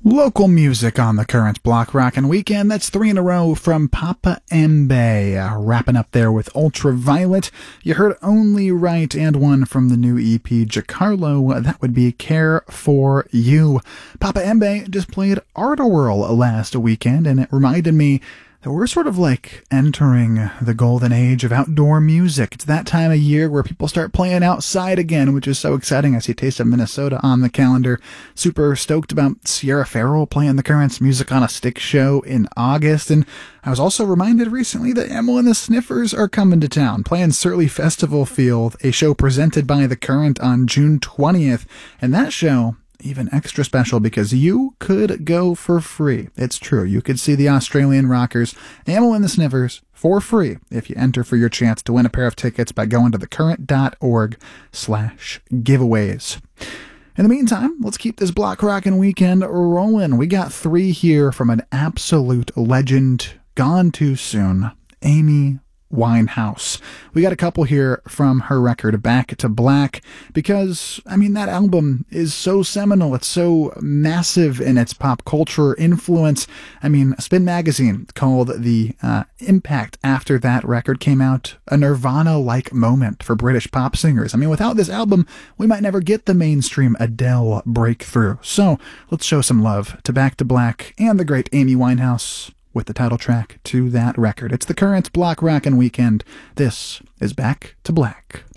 Local music on the current Block Rockin' Weekend. That's 3 in a row from Papa Mbe. Wrapping up there with Ultraviolet. You heard Only Right and one from the new EP Giancarlo. That would be Care For You. Papa Mbe just played Art-A-Whirl last weekend, and it reminded me that we're sort of like entering the golden age of outdoor music. It's that time of year where people start playing outside again, which is so exciting. I see Taste of Minnesota on the calendar. Super stoked about Sierra Farrell playing the Currents Music on a Stick show in August. And I was also reminded recently that Emil and the Sniffers are coming to town, playing Surly Festival Field, a show presented by The Current on June 20th. And that show, even extra special because you could go for free. It's true. You could see the Australian rockers, Emil and the Sniffers, for free if you enter for your chance to win a pair of tickets by going to thecurrent.org/giveaways. In the meantime, let's keep this Block Rockin' Weekend rolling. We got 3 here from an absolute legend, gone too soon, Amy Winehouse. We got a couple here from her record Back to Black because, that album is so seminal. It's so massive in its pop culture influence. Spin Magazine called the impact after that record came out a Nirvana-like moment for British pop singers. Without this album, we might never get the mainstream Adele breakthrough. So let's show some love to Back to Black and the great Amy Winehouse with the title track to that record. It's the Current Block Rockin' Weekend. This is Back to Black.